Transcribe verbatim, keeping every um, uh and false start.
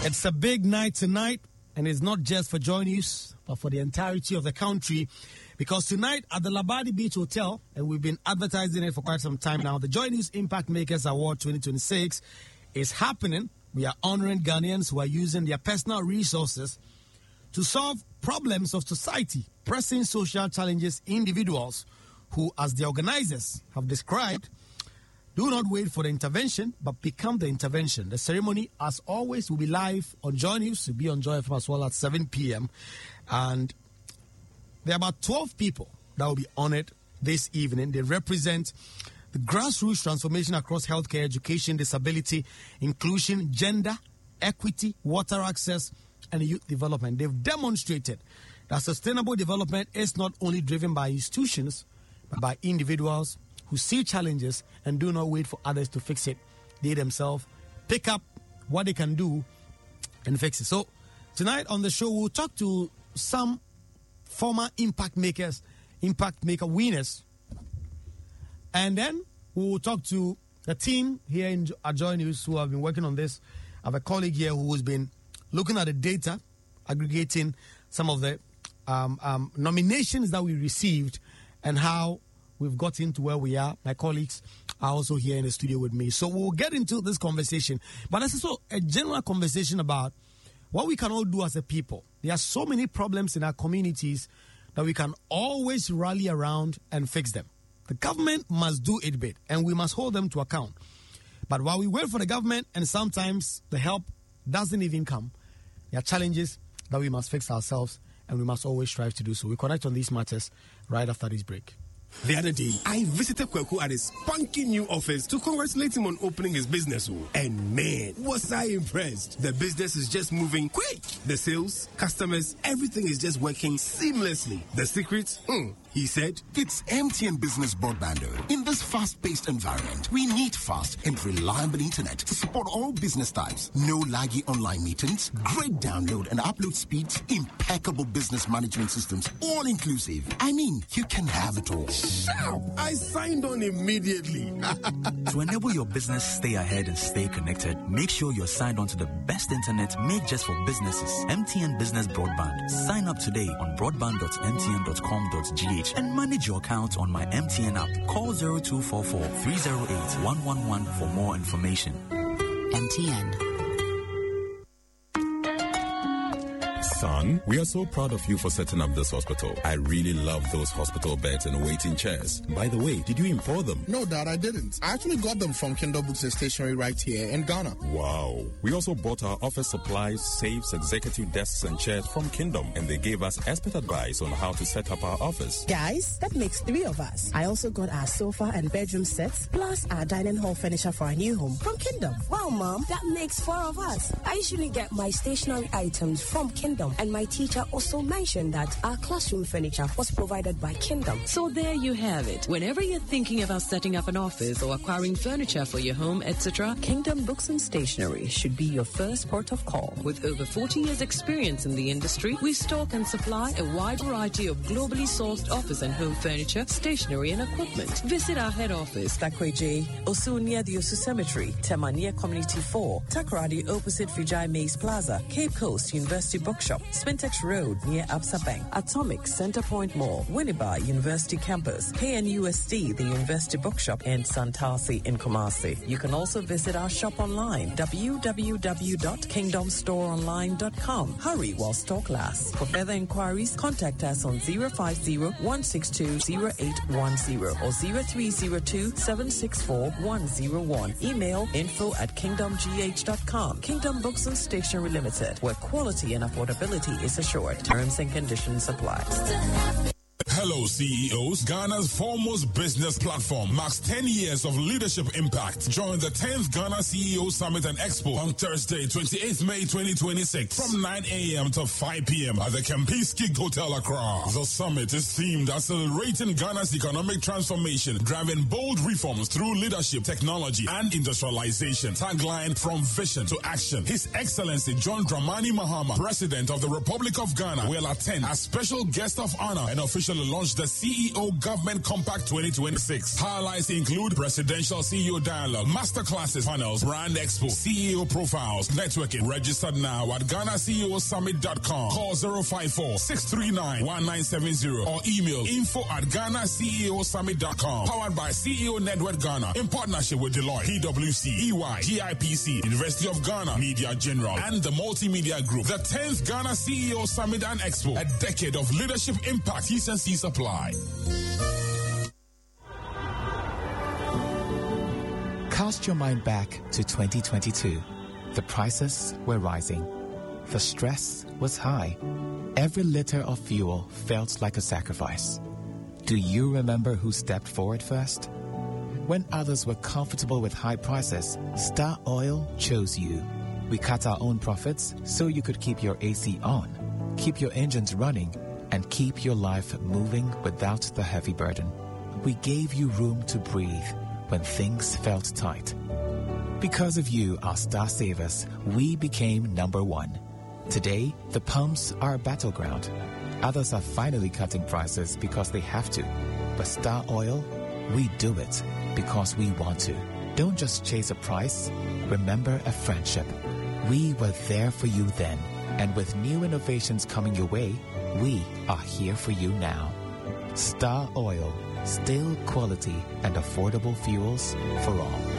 It's a big night tonight, and it's not just for Joy News, but for the entirety of the country, because tonight at the Labadi Beach Hotel, and we've been advertising it for quite some time now, the Joy News Impact Makers Award twenty twenty-six is happening. We are honoring Ghanaians who are using their personal resources to solve problems of society, pressing social challenges, individuals who, as the organizers have described, do not wait for the intervention, but become the intervention. The ceremony, as always, will be live on Joy News. It will be on Joy F M as well at seven p.m. And there are about twelve people that will be honored this evening. They represent the grassroots transformation across healthcare, education, disability, inclusion, gender, equity, water access, and youth development. They've demonstrated that sustainable development is not only driven by institutions, but by individuals who see challenges and do not wait for others to fix it. They themselves pick up what they can do and fix it. So tonight on the show, we'll talk to some former impact makers, impact maker winners. And then we will talk to the team here in at Joy News who have been working on this. I have a colleague here who has been looking at the data, aggregating some of the um, um, nominations that we received and how we've gotten to where we are. My colleagues are also here in the studio with me. So we'll get into this conversation. But there's also a general conversation about what we can all do as a people. There are so many problems in our communities that we can always rally around and fix them. The government must do its bit, and we must hold them to account. But while we wait for the government, and sometimes the help doesn't even come, there are challenges that we must fix ourselves, and we must always strive to do so. We connect on these matters right after this break. The other day, I visited Kweku at his spunky new office to congratulate him on opening his business. And man, was I impressed. The business is just moving quick. The sales, customers, everything is just working seamlessly. The secret? Hmm. He said, it's M T N Business Broadband. In this fast-paced environment, we need fast and reliable internet to support all business types. No laggy online meetings, great download and upload speeds, impeccable business management systems, all inclusive. I mean, you can have it all. Shout! I signed on immediately. To enable your business stay ahead and stay connected, make sure you're signed on to the best internet made just for businesses. M T N Business Broadband. Sign up today on broadband dot m t n dot com dot g h and manage your account on my M T N app. Call zero two four four, three zero eight, one one one for more information. M T N. Son, we are so proud of you for setting up this hospital. I really love those hospital beds and waiting chairs. By the way, did you import them? No, Dad, I didn't. I actually got them from Kindle Books and Stationery right here in Ghana. Wow. We also bought our office supplies, safes, executive desks and chairs from Kingdom, and they gave us expert advice on how to set up our office. Guys, that makes three of us. I also got our sofa and bedroom sets, plus our dining hall furniture for our new home from Kingdom. Wow, Mom, that makes four of us. I usually get my stationery items from Kingdom. And my teacher also mentioned that our classroom furniture was provided by Kingdom. So there you have it. Whenever you're thinking about setting up an office or acquiring furniture for your home, et cetera, Kingdom Books and Stationery should be your first port of call. With over forty years experience in the industry, we stock and supply a wide variety of globally sourced office and home furniture, stationery and equipment. Visit our head office, Takweje, Osu near the Osu Cemetery, Temania Community four, Takoradi opposite Vijay Mays Plaza, Cape Coast University Bookshop, Spintex Road near Absa Bank, Atomic Center Point Mall, Winneba University Campus, K N U S D, the University Bookshop, and Santasi in Kumasi. You can also visit our shop online, w w w dot kingdom store online dot com. Hurry while stock lasts. For further inquiries, contact us on zero five zero, one six two, zero eight one zero or zero three zero two, seven six four, one zero one. Email info at kingdom g h dot com. Kingdom Books and Stationery Limited, where quality and affordability is assured. Terms and conditions apply. Hello, C E Os. Ghana's foremost business platform marks ten years of leadership impact. Join the tenth Ghana C E O Summit and Expo on Thursday, twenty-eighth May twenty twenty-six from nine a.m. to five p.m. at the Kempinski Hotel Accra. The summit is themed Accelerating Ghana's Economic Transformation, Driving Bold Reforms Through Leadership, Technology, and Industrialization. Tagline, From Vision to Action. His Excellency John Dramani Mahama, President of the Republic of Ghana, will attend as special guest of honor and official launch the C E O Government Compact twenty twenty-six. Highlights include presidential C E O dialogue, masterclasses, panels, brand expo, C E O profiles, networking. Register now at Ghana C E O Summit dot com. Call zero five four, six three nine, one nine seven zero or email info at Ghana C E O Summit dot com. Powered by C E O Network Ghana in partnership with Deloitte, P W C, E Y, G I P C, University of Ghana, Media General, and the Multimedia Group. The tenth Ghana C E O Summit and Expo. A decade of leadership impact. T and C's apply. Cast your mind back to twenty twenty-two. The prices were rising. The stress was high. Every liter of fuel felt like a sacrifice. Do you remember who stepped forward first? When others were comfortable with high prices, Star Oil chose you. We cut our own profits so you could keep your A C on, keep your engines running, and keep your life moving without the heavy burden. We gave you room to breathe when things felt tight. Because of you, our Star Savers, we became number one. Today, the pumps are a battleground. Others are finally cutting prices because they have to. But Star Oil, we do it because we want to. Don't just chase a price, remember a friendship. We were there for you then, and with new innovations coming your way, we are here for you now. Star Oil, still quality and affordable fuels for all.